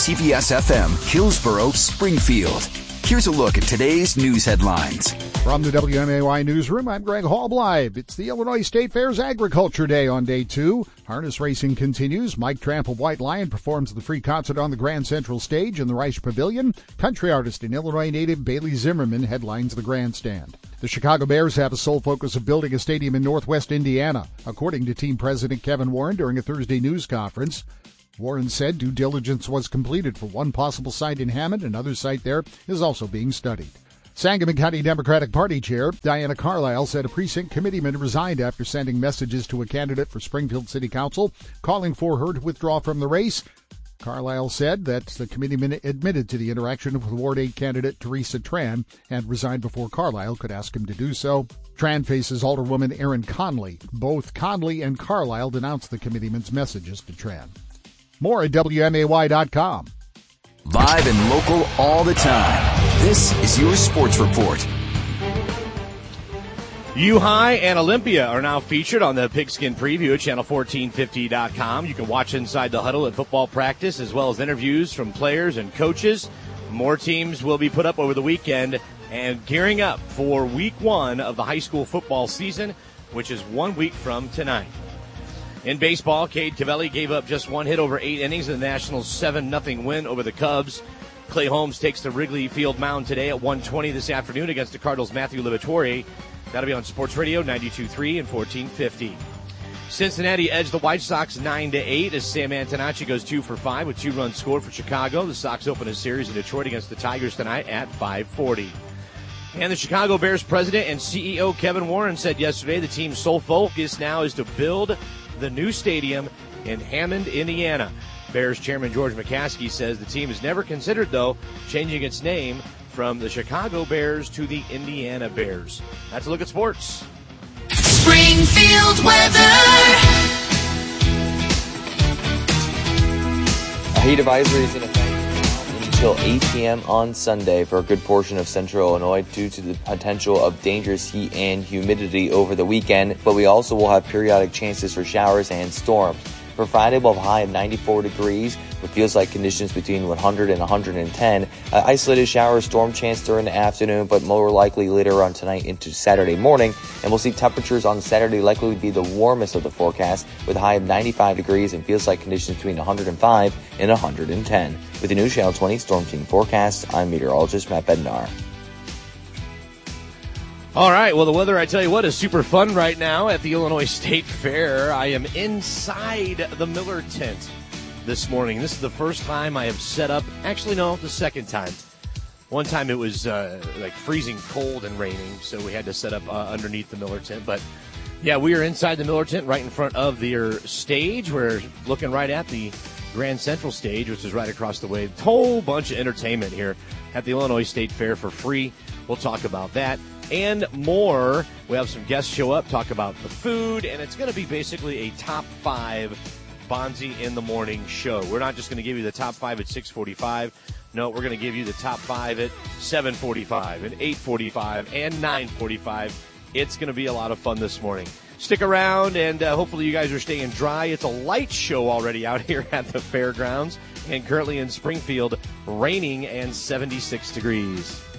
WCVS-FM, Hillsborough, Springfield. Here's a look at today's news headlines. From the WMAY Newsroom, I'm Greg Hallbleib. It's the Illinois State Fair's Agriculture Day on day 2. Harness racing continues. Mike Tramp of White Lion performs the free concert on the Grand Central Stage in the Reich Pavilion. Country artist and Illinois native Bailey Zimmerman headlines the grandstand. The Chicago Bears have a sole focus of building a stadium in Northwest Indiana, according to team president Kevin Warren during a Thursday news conference. Warren said due diligence was completed for one possible site in Hammond. Another site there is also being studied. Sangamon County Democratic Party Chair Diana Carlisle said a precinct committeeman resigned after sending messages to a candidate for Springfield City Council calling for her to withdraw from the race. Carlisle said that the committeeman admitted to the interaction with Ward 8 candidate Teresa Tran and resigned before Carlisle could ask him to do so. Tran faces Alderwoman Erin Conley. Both Conley and Carlisle denounced the committeeman's messages to Tran. More at WMAY.com. Live and local all the time. This is your Sports Report. U-High and Olympia are now featured on the Pigskin Preview at channel1450.com. You can watch Inside the Huddle at football practice as well as interviews from players and coaches. More teams will be put up over the weekend and gearing up for week 1 of the high school football season, which is 1 week from tonight. In baseball, Cade Cavelli gave up just 1 hit over 8 innings in the Nationals' 7-0 win over the Cubs. Clay Holmes takes the Wrigley Field mound today at 1:20 this afternoon against the Cardinals' Matthew Liberatore. That'll be on Sports Radio 92.3 and 1450. Cincinnati edged the White Sox 9-8 as Sam Antonacci goes 2 for 5 with 2 runs scored for Chicago. The Sox open a series in Detroit against the Tigers tonight at 5:40. And the Chicago Bears president and CEO Kevin Warren said yesterday the team's sole focus now is to build the new stadium in Hammond, Indiana. Bears chairman George McCaskey says the team has never considered, though, changing its name from the Chicago Bears to the Indiana Bears. That's a look at sports. Springfield weather. A heat advisory is in effect until 8 p.m. on Sunday for a good portion of central Illinois due to the potential of dangerous heat and humidity over the weekend, but we also will have periodic chances for showers and storms. For Friday, we'll have a high of 94 degrees with feels-like conditions between 100 and 110. Isolated shower storm chance during the afternoon, but more likely later on tonight into Saturday morning. And we'll see temperatures on Saturday likely to be the warmest of the forecast with a high of 95 degrees and feels-like conditions between 105 and 110. With the new Channel 20 Storm Team forecast, I'm meteorologist Matt Bednar. All right, well, the weather, I tell you what, is super fun right now at the Illinois State Fair. I am inside the Miller tent this morning. This is the first time I have set up, actually, no, the second time. One time it was like freezing cold and raining, so we had to set up underneath the Miller tent. But, yeah, we are inside the Miller tent right in front of their stage. We're looking right at the Grand Central stage, which is right across the way. A whole bunch of entertainment here at the Illinois State Fair for free. We'll talk about that and more. We have some guests show up, talk about the food, and it's going to be basically a top 5 Bonzi in the Morning show. We're not just going to give you the top 5 at 6:45. No, we're going to give you the top 5 at 7:45 and 8:45 and 9:45. It's going to be a lot of fun this morning. Stick around, and hopefully you guys are staying dry. It's a light show already out here at the fairgrounds, and currently in Springfield, raining and 76 degrees.